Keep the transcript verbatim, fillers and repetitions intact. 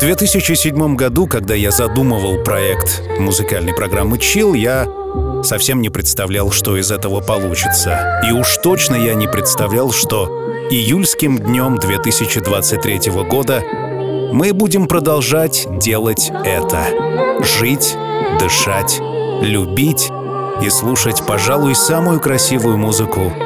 две тысячи седьмом году, когда я задумывал проект музыкальной программы Chill, я совсем не представлял, что из этого получится. И уж точно я не представлял, что июльским днем две тысячи двадцать третьего года мы будем продолжать делать это. Жить, дышать, любить и слушать, пожалуй, самую красивую музыку